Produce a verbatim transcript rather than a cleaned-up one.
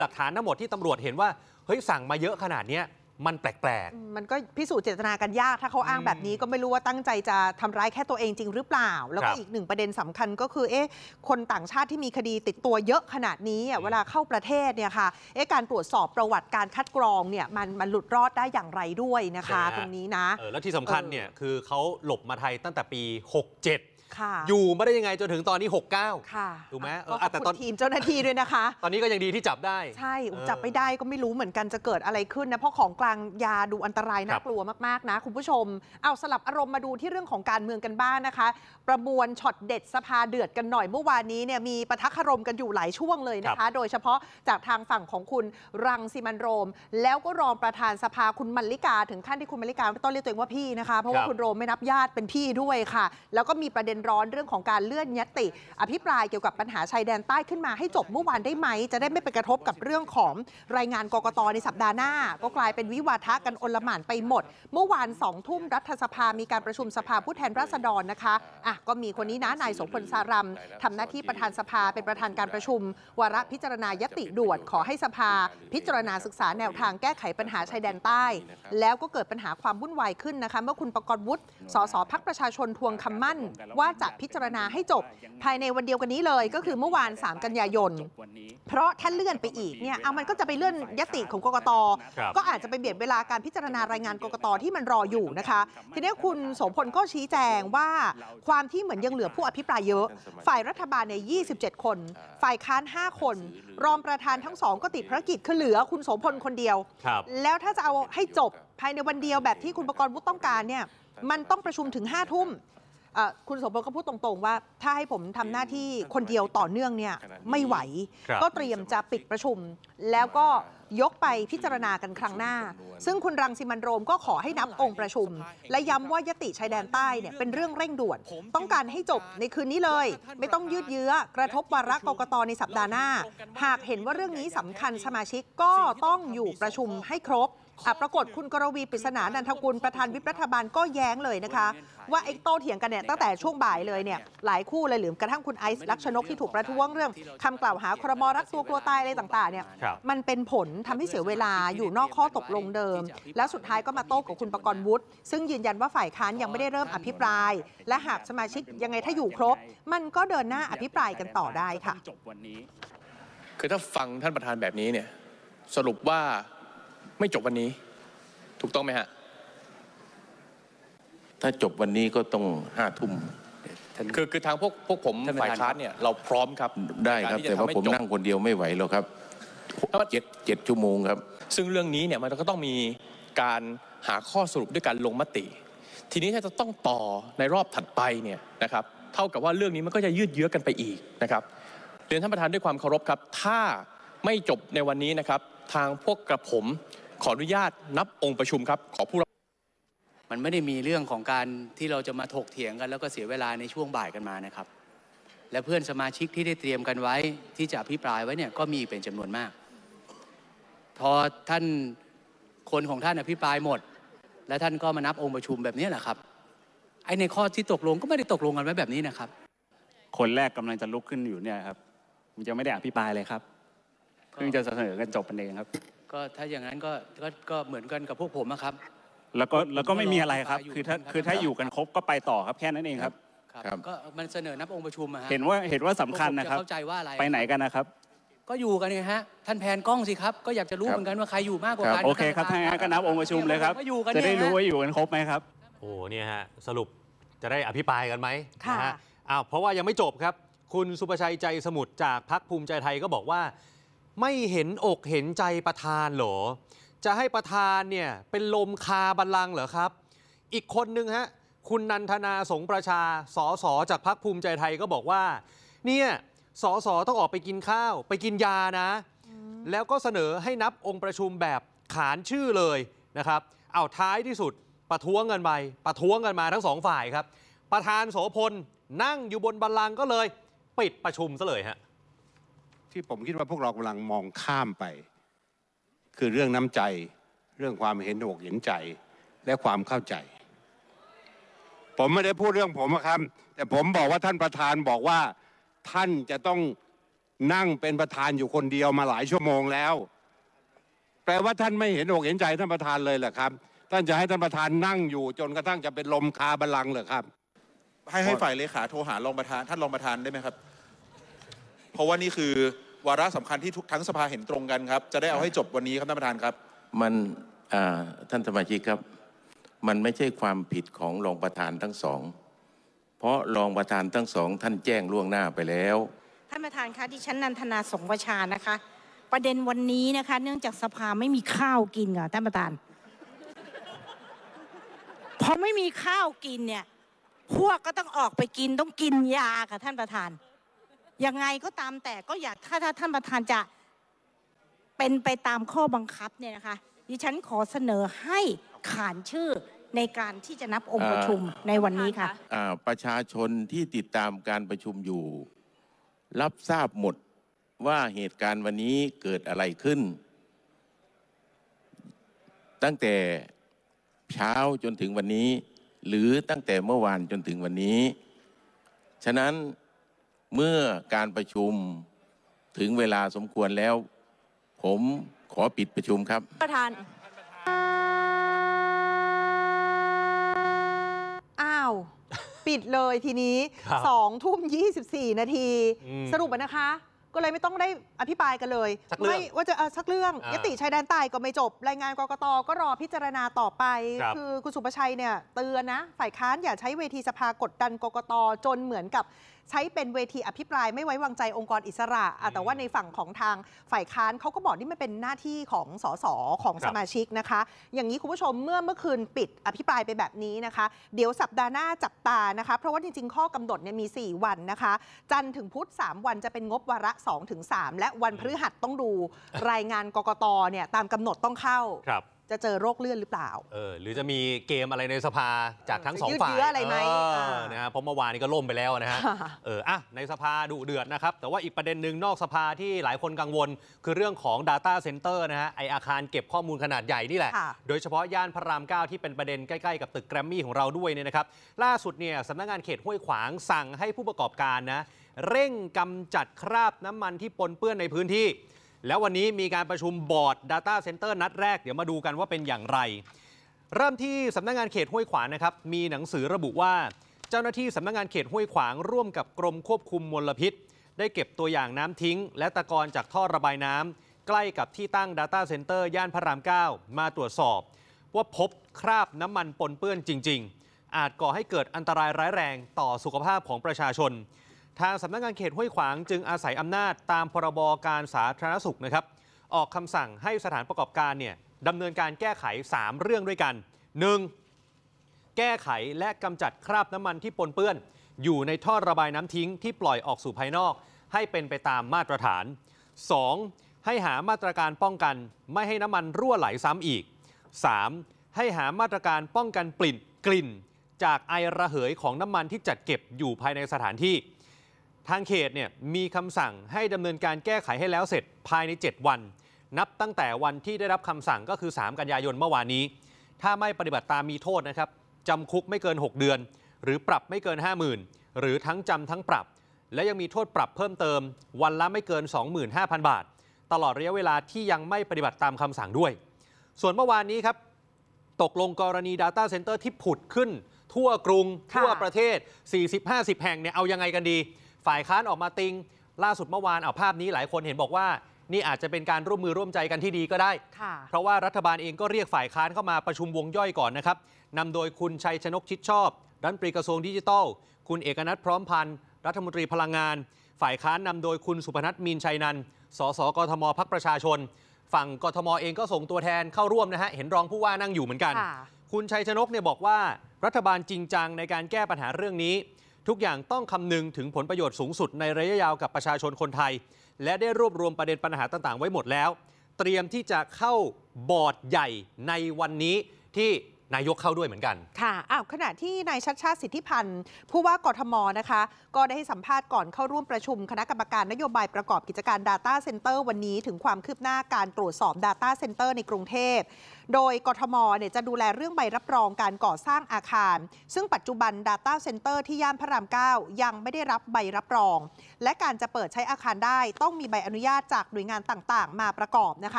หลักฐานทั้งหมดที่ตำรวจเห็นว่าเฮ้ยสั่งมาเยอะขนาดนี้มันแปลกๆมันก็พิสูจน์เจตนากันยากถ้าเขาอ้างแบบนี้ก็ไม่รู้ว่าตั้งใจจะทำร้ายแค่ตัวเองจริงหรือเปล่าแล้วก็อีกหนึ่งประเด็นสำคัญก็คือเอ๊ะคนต่างชาติที่มีคดีติดตัวเยอะขนาดนี้เวลาเข้าประเทศเนี่ยค่ะเอ๊ะการตรวจสอบประวัติการคัดกรองเนี่ยมันมันหลุดรอดได้อย่างไรด้วยนะคะตรงนี้นะเออแล้วที่สำคัญเนี่ยคือเขาหลบมาไทยตั้งแต่ปีหกเจ็ดอยู่มาได้ยังไงจนถึงตอนนี้หกเก้าถูกไหมเออแต่ตอนทีมเจ้าหน้าที่ด้วยนะคะตอนนี้ก็ยังดีที่จับได้ใช่จับไม่ได้ก็ไม่รู้เหมือนกันจะเกิดอะไรขึ้นนะเพราะของกลางยาดูอันตรายน่ากลัวมากๆนะคุณผู้ชมเอาสลับอารมณ์มาดูที่เรื่องของการเมืองกันบ้าง น, นะคะประมวลช็อตเด็ดสภาเดือดกันหน่อยเมื่อวานนี้เนี่ยมีปะทะคารมกันอยู่หลายช่วงเลยนะคะโดยเฉพาะจากทางฝั่งของคุณรังสิมันต์โรมแล้วก็รองประธานสภาคุณมัลลิกาถึงขั้นที่คุณมัลลิกาต้องเรียกตัวเองว่าพี่นะคะเพราะว่าคุณโรมไม่นับญาติเป็นพี่ด้วยค่ะแล้วก็มีประเด็นร้อนเรื่องของการเลื่อนยติอภิปรายเกี่ยวกับปัญหาชายแดนใต้ขึ้นมาให้จบเมื่อวานได้ไหมจะได้ไม่ไปกระทบกับเรื่องของรายงานกกต.ในสัปดาห์หน้าก็กลายเป็นวิวาทะกันโอลหม่านไปหมดเมื่อวานสองทุ่มรัฐสภามีการประชุมสภาผู้แทนราษฎรนะคะอ่ะก็มีคนนี้นะนายโสพลสารัมทำหน้าที่ประธานสภาเป็นประธานการประชุมวาระพิจารณายติด่วนขอให้สภาพิจารณาศึกษาแนวทางแก้ไขปัญหาชายแดนใต้แล้วก็เกิดปัญหาความวุ่นวายขึ้นนะคะเมื่อคุณปกรณ์วุฒิสสพรรคประชาชนทวงคำมั่นว่าจะพิจารณาให้จบภายในวันเดียวกันนี้เลยก็คือเมื่อวานสามกันยายนเพราะถ้าเลื่อนไปอีกเนี่ยเอามันก็จะไปเลื่อนยติของกกต.ก็อาจจะไปเบียดเวลาการพิจารณารายงานกกต.ที่มันรออยู่นะคะทีนี้คุณโสพลก็ชี้แจงว่าความที่เหมือนยังเหลือผู้อภิปรายเยอะฝ่ายรัฐบาลเนี่ยยี่สิบเจ็ดคนฝ่ายค้านห้าคนรองประธานทั้งสองก็ติดภารกิจคือเหลือคุณโสพลคนเดียวแล้วถ้าจะเอาให้จบภายในวันเดียวแบบที่คุณปกรณ์วุฒิต้องการเนี่ยมันต้องประชุมถึงห้าทุ่มคุณโสพลก็พูดตรงๆว่าถ้าให้ผมทำหน้าที่คนเดียวต่อเนื่องเนี่ยไม่ไหวก็เตรียมจะปิดประชุมแล้วก็ยกไปพิจารณากันครั้งหน้าซึ่งคุณรังสิมันต์โรมก็ขอให้นับองค์ประชุมและย้ำว่ายติชายแดนใต้เนี่ยเป็นเรื่องเร่งด่วนต้องการให้จบในคืนนี้เลยไม่ต้องยืดเยื้อกระทบวาระกกต.ในสัปดาห์หน้าหากเห็นว่าเรื่องนี้สำคัญสมาชิกก็ต้องอยู่ประชุมให้ครบปรากฏคุณกรวีปริศนานันทกุลประธานวิปรัฐบาลก็แย้งเลยนะคะว่าไอ้โต้เถียงกันเนี่ยตั้งแต่ช่วงบ่ายเลยเนี่ยหลายคู่เลยหรือกระทั่งคุณไอซ์ลักษณกที่ถูกประท้วงเรื่องคำกล่าวหาครม.รักตัวกลัวตายอะไรต่างๆเนี่ยมันเป็นผลทำให้เสียเวลาอยู่นอกข้อตกลงเดิมแล้วสุดท้ายก็มาโต้กับคุณปกรณ์วุฒิซึ่งยืนยันว่าฝ่ายค้านยังไม่ได้เริ่มอภิปรายและหากสมาชิกยังไงถ้าอยู่ครบมันก็เดินหน้าอภิปรายกันต่อได้ค่ะคือถ้าฟังท่านประธานแบบนี้เนี่ยสรุปว่าไม่จบวันนี้ถูกต้องไหมฮะถ้าจบวันนี้ก็ต้องห้าทุ่มคือคือทางพวกพวกผมฝ่ายค้านเนี่ยเราพร้อมครับได้ครับแต่ว่าผมนั่งคนเดียวไม่ไหวหรอกครับเจ็ดเจ็ดชั่วโมงครับซึ่งเรื่องนี้เนี่ยมันก็ต้องมีการหาข้อสรุปด้วยการลงมติทีนี้ถ้าจะต้องต่อในรอบถัดไปเนี่ยนะครับเท่ากับว่าเรื่องนี้มันก็จะยืดเยื้อกันไปอีกนะครับเรียนท่านประธานด้วยความเคารพครับถ้าไม่จบในวันนี้นะครับทางพวกกระผมขออนุญาตนับองค์ประชุมครับขอผู้มันไม่ได้มีเรื่องของการที่เราจะมาถกเถียงกันแล้วก็เสียเวลาในช่วงบ่ายกันมานะครับและเพื่อนสมาชิกที่ได้เตรียมกันไว้ที่จะอภิปรายไว้เนี่ยก็มีเป็นจำนวนมากพอท่านคนของท่านอภิปรายหมดและท่านก็มานับองค์ประชุมแบบนี้แหละครับไอ้ในข้อที่ตกลงก็ไม่ได้ตกลงกันไว้แบบนี้นะครับคนแรกกำลังจะลุกขึ้นอยู่เนี่ยครับมันจะไม่ได้อภิปรายเลยครับเพิ่งจะเสนอกันจบกันเองครับก็ถ้าอย่างนั้นก็ก็ก็เหมือนกันกับพวกผมนะครับแล้วก็แล้วก็ไม่มีอะไรครับคือถ้าคือถ้าอยู่กันครบก็ไปต่อครับแค่นั้นเองครับครับก็มันเสนอนับองค์ประชุมอะฮะเห็นว่าเห็นว่าสำคัญนะครับเข้าใจว่าอะไรไปไหนกันนะครับก็อยู่กันไงฮะท่านแผนกล้องสิครับก็อยากจะรู้เหมือนกันว่าใครอยู่มากกว่ากันโอเคครับถ้างั้นก็นับองค์ประชุมเลยครับจะได้รู้ว่าอยู่กันครบไหมครับโอ้เนี่ยฮะสรุปจะได้อภิปรายกันไหมนะฮะอ้าวเพราะว่ายังไม่จบครับคุณสุประชัยใจสมุทรจากพรรคภูมิใจไทยก็บอกว่าไม่เห็นอกเห็นใจประธานเหรอจะให้ประธานเนี่ยเป็นลมคาบัลลังก์เหรอครับอีกคนนึงฮะคุณนันทนาสงประชาสสจากพรรคภูมิใจไทยก็บอกว่าเนี่ยสสต้องออกไปกินข้าวไปกินยานะแล้วก็เสนอให้นับองค์ประชุมแบบขานชื่อเลยนะครับเอาท้ายที่สุดประท้วงกันไปประท้วงกันมาทั้งสองฝ่ายครับประธานโสพลนั่งอยู่บนบัลลังก์ก็เลยปิดประชุมซะเลยฮะที่ผมคิดว่าพวกเรากำลังมองข้ามไปคือเรื่องน้ำใจเรื่องความเห็นอกเห็นใจและความเข้าใจผมไม่ได้พูดเรื่องผมครับแต่ผมบอกว่าท่านประธานบอกว่าท่านจะต้องนั่งเป็นประธานอยู่คนเดียวมาหลายชั่วโมงแล้วแปลว่าท่านไม่เห็นอกเห็นใจท่านประธานเลยเหรอครับท่านจะให้ท่านประธานนั่งอยู่จนกระทั่งจะเป็นลมคาบัลลังก์เหรอครับให้ให้ฝ่ายเลขาโทรหารองประธานท่านรองประธานได้ไหมครับเพราะว่านี่คือวาระสำคัญที่ทุกทั้งสภาเห็นตรงกันครับจะได้เอาให้จบวันนี้ครับท่านประธานครับมันท่านสมาชิกครับมันไม่ใช่ความผิดของรองประธานทั้งสองเพราะรองประธานทั้งสองท่านแจ้งล่วงหน้าไปแล้วท่านประธานคะดิฉันนันทนาสงประชานะคะประเด็นวันนี้นะคะเนื่องจากสภาไม่มีข้าวกินค่ะท่านประธานพอไม่มีข้าวกินเนี่ยพวกก็ต้องออกไปกินต้องกินยาค่ะท่านประธานยังไงก็ตามแต่ก็อยากถ้าถ้าท่านประธานจะเป็นไปตามข้อบังคับเนี่ยนะคะดิฉันขอเสนอให้ขานชื่อในการที่จะนับองค์ประชุมในวันนี้ค่ะประชาชนที่ติดตามการประชุมอยู่รับทราบหมดว่าเหตุการณ์วันนี้เกิดอะไรขึ้นตั้งแต่เช้าจนถึงวันนี้หรือตั้งแต่เมื่อวานจนถึงวันนี้ฉะนั้นเมื่อการประชุมถึงเวลาสมควรแล้วผมขอปิดประชุมครับประธานอ้าวปิดเลยทีนี้สองทุ่มยี่สิบสี่นาทีสรุปนะคะก็เลยไม่ต้องได้อภิปรายกันเลยไม่ว่าจะสักเรื่องยติชายแดนใต้ก็ไม่จบรายงานกกต.ก็รอพิจารณาต่อไปคือคุณสุประชัยเนี่ยเตือนนะฝ่ายค้านอย่าใช้เวทีสภากดดันกกต.จนเหมือนกับใช้เป็นเวทีอภิปรายไม่ไว้วางใจองค์กรอิสระแต่ว่าในฝั่งของทางฝ่ายค้านเขาก็บอกที่ไม่เป็นหน้าที่ของสสของสมาชิกนะคะอย่างนี้คุณผู้ชมเมื่อเมื่อคืนปิดอภิปรายไปแบบนี้นะคะเดี๋ยวสัปดาห์หน้าจับตานะคะเพราะว่าจริงๆข้อกำหนดเนี่ยมีสี่วันนะคะจันทร์ถึงพุธสามวันจะเป็นงบวาระ สองถึงสาม และวันพฤหัสต้องดูรายงานกกต.เนี่ยตามกำหนดต้องเข้าจะเจอโรคเลื่อนหรือเปล่าเออหรือจะมีเกมอะไรในสภาจากทั้งสองฝ่ายยืดเยื้ออะไรไหมนะฮะเพราะเมื่อวานนี้ก็ล่มไปแล้วนะฮะเอออ่ะในสภาดุเดือดนะครับแต่ว่าอีกประเด็นหนึ่งนอกสภาที่หลายคนกังวลคือเรื่องของ Data Center นะฮะไออาคารเก็บข้อมูลขนาดใหญ่นี่แหละโดยเฉพาะย่านพระรามเก้าที่เป็นประเด็นใกล้ๆกับตึกแกรมมี่ของเราด้วยเนี่ยนะครับล่าสุดเนี่ยสำนักงานเขตห้วยขวางสั่งให้ผู้ประกอบการนะเร่งกำจัดคราบน้ำมันที่ปนเปื้อนในพื้นที่แล้ววันนี้มีการประชุมบอร์ด Data Center นัดแรกเดี๋ยวมาดูกันว่าเป็นอย่างไรเริ่มที่สำนักงานเขตห้วยขวางนะครับมีหนังสือระบุว่าเจ้าหน้าที่สำนักงานเขตห้วยขวางร่วมกับกรมควบคุมมลพิษได้เก็บตัวอย่างน้ำทิ้งและตะกอนจากท่อระบายน้ำใกล้กับที่ตั้ง Data Center ย่านพระรามเก้ามาตรวจสอบว่าพบคราบน้ำมันปนเปื้อนจริงๆอาจก่อให้เกิดอันตรายร้ายแรงต่อสุขภาพของประชาชนทางสำนักงานเขตห้วยขวางจึงอาศัยอำนาจตามพรบการสาธารณสุขนะครับออกคำสั่งให้สถานประกอบการเนี่ยดำเนินการแก้ไขสามเรื่องด้วยกัน หนึ่ง. แก้ไขและกำจัดคราบน้ำมันที่ปนเปื้อนอยู่ในท่อระบายน้ำทิ้งที่ปล่อยออกสู่ภายนอกให้เป็นไปตามมาตรฐาน สอง. ให้หามาตรการป้องกันไม่ให้น้ำมันรั่วไหลซ้ำอีก สาม. ให้หามาตรการป้องกันกลิ่นกลิ่นจากไอระเหยของน้ำมันที่จัดเก็บอยู่ภายในสถานที่ทางเขตเนี่ยมีคำสั่งให้ดำเนินการแก้ไขให้แล้วเสร็จภายในเจ็ดวันนับตั้งแต่วันที่ได้รับคำสั่งก็คือสามกันยายนเมื่อวานนี้ถ้าไม่ปฏิบัติตามมีโทษนะครับจำคุกไม่เกินหกเดือนหรือปรับไม่เกิน ห้าหมื่น หรือทั้งจำทั้งปรับและยังมีโทษปรับเพิ่มเติมวันละไม่เกิน สองหมื่นห้าพัน บาทตลอดระยะเวลาที่ยังไม่ปฏิบัติตามคำสั่งด้วยส่วนเมื่อวานนี้ครับตกลงกรณี Data Center ที่ผุดขึ้นทั่วกรุงทั่วประเทศ สี่สิบห้าสิบ แห่งเนี่ยเอายังไงกันดีฝ่ายค้านออกมาติงล่าสุดเมื่อวานเอาภาพนี้หลายคนเห็นบอกว่านี่อาจจะเป็นการร่วมมือร่วมใจกันที่ดีก็ได้เพราะว่ารัฐบาลเองก็เรียกฝ่ายค้านเข้ามาประชุมวงย่อยก่อนนะครับนำโดยคุณชัยชนกชิดชอบรัฐมนตรีกระทรวงดิจิทัลคุณเอกนัทพร้อมพันธ์รัฐมนตรีพลังงานฝ่ายค้านนำโดยคุณสุพนัทมีนชัยนันท์สสกทมพรรคประชาชนฝั่งกทมเองก็ส่งตัวแทนเข้าร่วมนะฮะเห็นรองผู้ว่านั่งอยู่เหมือนกันคุณชัยชนกเนี่ยบอกว่ารัฐบาลจริงจังในการแก้ปัญหาเรื่องนี้ทุกอย่างต้องคำนึงถึงผลประโยชน์สูงสุดในระยะยาวกับประชาชนคนไทยและได้รวบรวมประเด็นปัญหาต่างๆไว้หมดแล้วเตรียมที่จะเข้าบอร์ดใหญ่ในวันนี้ที่นายกเข้าด้วยเหมือนกันค่ะอ้าวขณะที่นายชัชชาติสิทธิพันธ์ผู้ว่ากทมนะคะก็ได้ให้สัมภาษณ์ก่อนเข้าร่วมประชุมคณะกรรมการนโยบายประกอบกิจการ Data Center วันนี้ถึงความคืบหน้าการตรวจสอบ Data Center ในกรุงเทพโดยกทมเนี่ยจะดูแลเรื่องใบรับรองการก่อสร้างอาคารซึ่งปัจจุบัน Data Center ที่ย่านพระรามเก้ายังไม่ได้รับใบรับรองและการจะเปิดใช้อาคารได้ต้องมีใบอนุญาตจากหน่วยงานต่างๆมาประกอบนะคะ